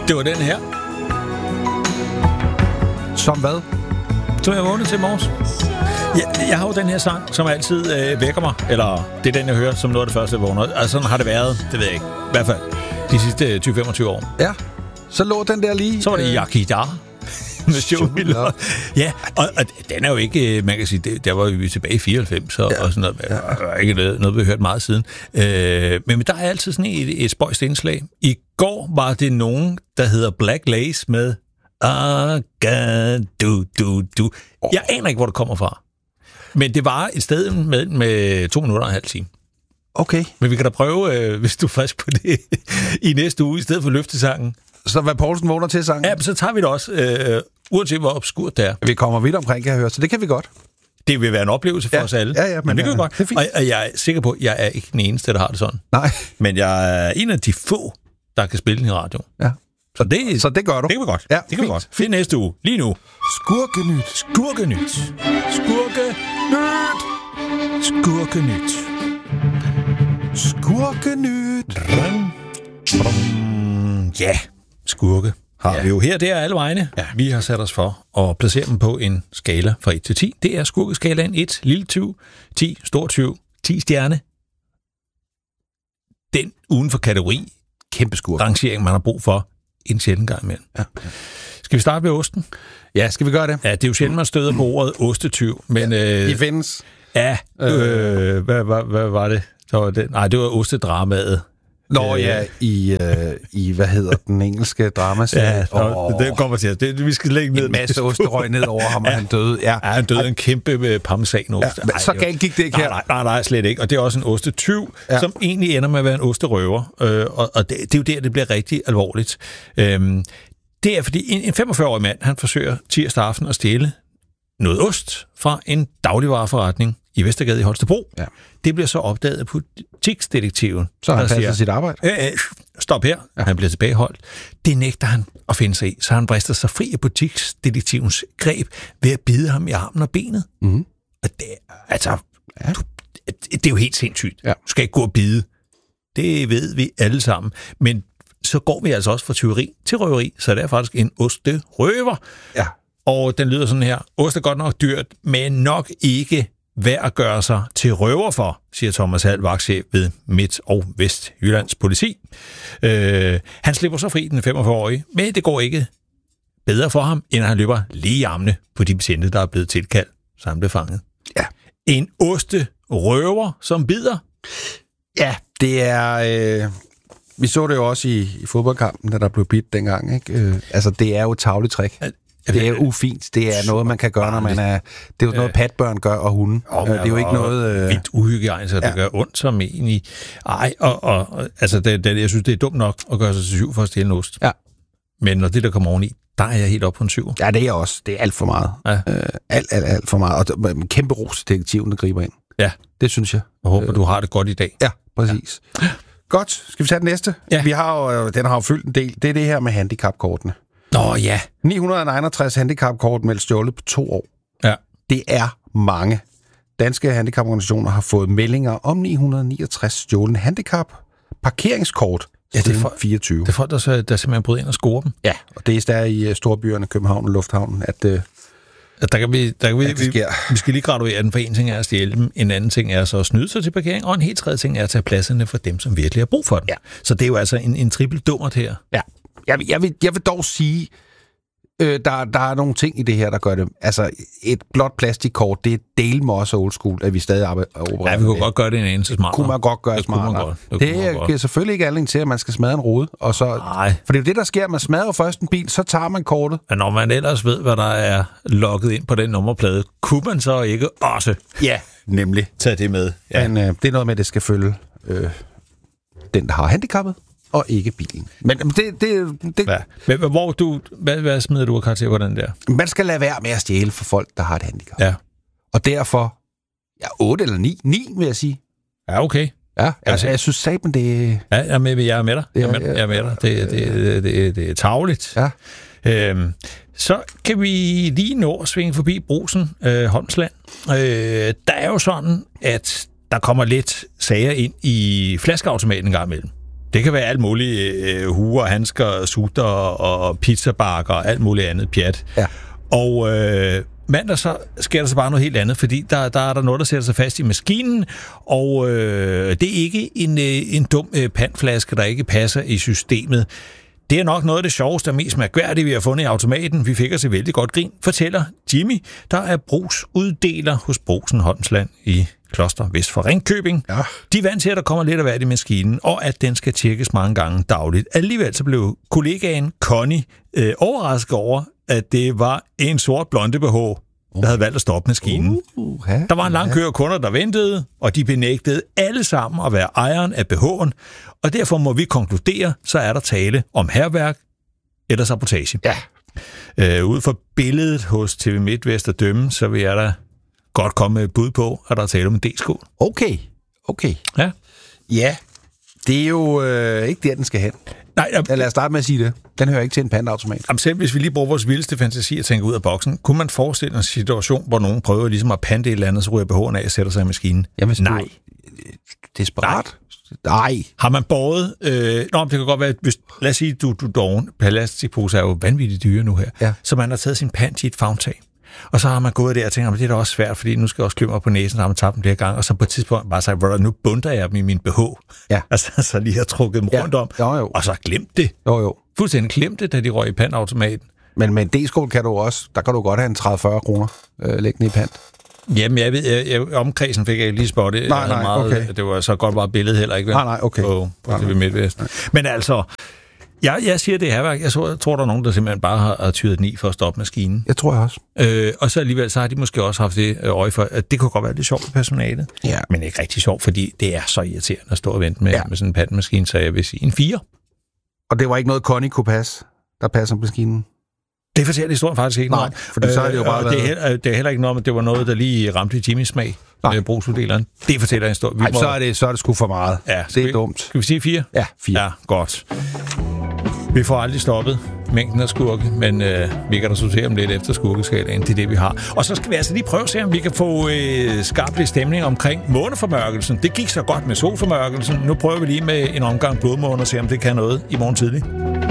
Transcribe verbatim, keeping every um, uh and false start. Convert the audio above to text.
Det var den her. Som hvad? Som jeg vågnede til i morges. Jeg, jeg har jo den her sang, som altid øh, vækker mig. Eller det er den, jeg hører som noget af det første, jeg vågner. Altså sådan har det været, det ved jeg ikke. I hvert fald de sidste tyve til femogtyve år. Ja, så lå den der lige. Så var det Yakidar med Showmiller. Ja, og, og den er jo ikke, man kan sige, det, der var vi tilbage i fireoghalvfems og, ja. og sådan noget. Ja. Der er ikke noget, noget, vi har hørt meget siden. Øh, men, men der er altid sådan et, et spøjst indslag. I går var det nogen, der hedder Black Lace med Aga, du, du, du. Jeg aner ikke, hvor det kommer fra. Men det var et sted med, med to minutter og en halv time. Okay. Men vi kan da prøve, øh, hvis du er frisk på det, i næste uge, i stedet for løftesangen. Så hvad Poulsen vågner til sangen? Ja, så tager vi det også, øh, uanset hvor obskurt det er. Vi kommer vidt omkring, kan jeg høre, så det kan vi godt. Det vil være en oplevelse for ja. os alle. Ja, ja, men, men det kan vi ja, godt. Det er og, og jeg er sikker på, at jeg er ikke den eneste, der har det sådan. Nej. Men jeg er en af de få, der kan spille den i radio. Ja. Så det, så det gør du? Det kan vi godt. Ja, det kan vi godt. Det er næste uge. Lige nu. Skurkenyt. Skurkenyt. Skurkenyt. Skurkenyt. Skurkenyt. Ja, skurke har ja. vi jo her. Det er alle vegne. Ja. Vi har sat os for at placere dem på en skala fra et til ti. Det er skurkeskalaen et, lille tyv, ti, stor tyv, ti stjerne. Den uden for kategori, kæmpe skurk. Rangering, man har brug for en sjældent gang imellem. Ja. Skal vi starte med osten? Ja, skal vi gøre det? Ja, det er jo sjældent, man støder på ordet ostetyv. Men, ja, øh, de findes. Ja, øh, hvad, hvad, hvad var det? Så var det? Nej, det var ostedramaet. Nå ja, i, øh, i hvad hedder den engelske dramaserie? Ja, oh. det kommer til. Det, vi skal lægge ned. En masse osterøg ned over ham, og ja. han døde. Ja, ja han døde Ej. en kæmpe parmesanost. Ja, så galt gik det ikke her. Nej, nej, nej, slet ikke. Og det er også en ostetyv, ja. som egentlig ender med at være en osterøver. Øh, og og det, det er jo der, det bliver rigtig alvorligt. Øhm, det er, fordi en, en femogfyrre-årig mand, han forsøger tirsdag aften at stjæle noget ost fra en dagligvareforretning i Vestergade i Holstebro. Ja. Det bliver så opdaget af butiksdetektiven. Så han passer sit arbejde. Øh, øh, stop her. Ja. Han bliver tilbageholdt. Det nægter han at finde sig i, så han brister sig fri af butiksdetektivens greb ved at bide ham i armen og benet. Mm-hmm. Og det, altså, ja. du, det er jo helt sindssygt. Ja. Du skal ikke gå og bide. Det ved vi alle sammen. Men så går vi altså også fra tyveri til røveri, så det er faktisk en osterøver. Ja. Og den lyder sådan her. Ost er godt nok dyrt, men nok ikke værd at gøre sig til røver for, siger Thomas Hall, vagtchef ved Midt- og Vestjyllands politi. Øh, han slipper så fri, den femogfyrre-årige, men det går ikke bedre for ham, end at han løber lige i armene på de betjente, der er blevet tilkaldt, så han blev fanget. Ja. En osterøver, som bider. Ja, det er... Øh... Vi så det jo også i, i fodboldkampen, da der blev bidt dengang. Ikke? Øh, altså, det er jo et tarveligt trick. Det er ufint. Det er noget, man kan gøre, når man er... Det er jo noget, patbørn gør, og hunde. Oh, det er jo ikke noget... Øh... Vildt uhygiejnisk, så det ja. gør ondt som egentlig... Ej, og, og altså, det, det, jeg synes, det er dumt nok at gøre sig til syv for at stjæle en ost. Ja. Men når det, der kommer oveni, der er jeg helt op på en syv. Ja, det er jeg også. Det er alt for meget. Ja. Øh, alt, alt, alt for meget. Og en kæmpe ros til detektiven, der griber ind. Ja. Det synes jeg. Jeg håber, øh... du har det godt i dag. Ja, præcis. Ja. Godt. Skal vi tage den næste? Ja. Vi har jo, den har jo fyldt en del. Det er det her med handicapkortene. Nå ja. ni hundrede og enogtres handicapkort meldt stjålet på to år. Ja. Det er mange. Danske handicaporganisationer har fået meldinger om ni hundrede og niogtres stjålne handicap parkeringskort ja, det er for, fireogtyve. Det er folk, der, så, der simpelthen bryder ind og scorer dem. Ja, og det er der i storbyerne, København og Lufthavnen, at... Øh, Der kan vi, der kan vi, vi, vi skal lige graduere den, for en ting er at stjæle dem, en anden ting er så at snyde sig til parkering, og en helt tredje ting er at tage pladserne for dem, som virkelig har brug for dem. Ja. Så det er jo altså en, en trippel dummert her. Ja, jeg vil, jeg vil, jeg vil dog sige, øh, der, der er nogle ting i det her, der gør det. Altså, et blåt plastikkort, det er del med også old school, at vi stadig opererer. Ja, vi kunne godt gøre det en anelse smartere. Det kunne man godt gøre det smartere. Det, det giver selvfølgelig ikke anledning til, at man skal smadre en rude. Og så, for det er jo det, der sker. Man smadrer først en bil, så tager man kortet. Men når man ellers ved, hvad der er logget ind på den nummerplade, kunne man så ikke også ja, nemlig tage det med. Ja. Men øh, det er noget med, at det skal følge øh, den, der har handicappet, og ikke bilen. Men det... det, det ja. Men hvor du... Hvad, hvad smider du af karakter på den der? Man skal lade være med at stjæle for folk, der har et handicap. Ja. Og derfor... Ja, otte eller ni. ni, vil jeg sige. Ja, okay. Ja, altså, jeg synes satme, det... Ja, jeg er med, jeg er med dig. Jeg er med, jeg er med dig. Det, det, det, det, det er tarveligt. Ja. Øhm, så kan vi lige nå at svinge forbi Brugsen, øh, Holmsland. Øh, der er jo sådan, at der kommer lidt sager ind i flaskeautomaten en gang imellem. Det kan være alt muligt øh, huer, handsker, sutter og pizzabakker og alt muligt andet pjat. Ja. Og øh, mandag så sker der så bare noget helt andet, fordi der, der er der noget, der sætter sig fast i maskinen, og øh, det er ikke en, øh, en dum øh, pantflaske, der ikke passer i systemet. Det er nok noget af det sjoveste og mest mærkværdige, vi har fundet i automaten. Vi fik os et vældig godt grin, fortæller Jimmy, der er brugsuddeler hos Brugsen Holmsland i Kloster vest for Ringkøbing. Ja. De er vant til, at der kommer lidt af hvert i maskinen, og at den skal tjekkes mange gange dagligt. Alligevel så blev kollegaen Connie øh, overrasket over, at det var en sort blonde B H, der havde valgt at stoppe maskinen. Uh, uh, der var en lang kø af kunder, der ventede, og de benægtede alle sammen at være ejeren af B H'en, og derfor må vi konkludere, så er der tale om hærværk eller sabotage. Ja. Øh, ud fra billedet hos T V MidtVest at dømme, så vil jeg da godt komme med et bud på, at der er tale om en D-skål. Okay, okay. Ja. Ja, det er jo øh, ikke der, den skal hen. Nej, jeg... ja, lad os starte med at sige det. Den hører ikke til en pantautomat. Jamen selv hvis vi lige bruger vores vildeste fantasi og tænker ud af boksen, kunne man forestille en situation, hvor nogen prøver ligesom at pante et eller andet, så ryger B H'en af og sætter sig i maskinen? Jamen, nej. Desperat? Nej. Har man båret... Øh, nå, det kan godt være, hvis, lad os sige, du, du doven. Plastikposer er jo vanvittigt dyre nu her. Ja. Så man har taget sin pant i et favntag. Og så har man gået der og tænkt, at det er da også svært, fordi nu skal jeg også klø mig på næsen, så har man tabt dem flere gange, og så på et tidspunkt bare sagt, hvor nu bunder jeg dem i min B H. Ja. Altså, så lige har trukket dem ja. rundt om, jo, jo. og så glemt det. Jo, jo. Fuldstændig glemt det, da de røg i pantautomaten. Men med en D-skål kan du også, der kan du godt have en tredive til fyrre kroner øh, liggende i pant. Jamen, jeg ved, jeg, jeg, omkredsen fik jeg lige spottet. Nej, nej, meget, okay. Det var så godt bare billedet heller ikke. Nej, nej, okay. På, på T V MidtVest. Men altså... Jeg, jeg siger, det er hærværk. Jeg tror, jeg tror, der er nogen, der simpelthen bare har, har tyret den i for at stoppe maskinen. Jeg tror jeg også. Øh, og så alligevel, så har de måske også haft det øje for, at det kunne godt være lidt sjovt for personalet. Ja. Men ikke rigtig sjovt, fordi det er så irriterende at stå og vente med, ja. med sådan en pantmaskine, så jeg vil sige en fire. Og det var ikke noget, Connie kunne passe, der passer på maskinen? Det fortæller historien faktisk ikke noget. Nej, for så er det jo bare øh, det, er heller, det er heller ikke noget, at det var noget, der lige ramte Jimmys smag med brugsuddeleren. Det fortæller historien. Nej, må... så, er det, så er det sgu for meget. Ja, det er vi, dumt. Skal vi sige fire? Ja, fire. Ja, godt. Vi får aldrig stoppet mængden af skurke, men øh, vi kan da sortere dem lidt efter skurkeskalaen. Det er det, vi har. Og så skal vi altså lige prøve at se, om vi kan få øh, skarp lidt stemning omkring måneformørkelsen. Det gik så godt med solformørkelsen. Nu prøver vi lige med en omgang blodmåne og se, om det kan noget i morgen tidlig.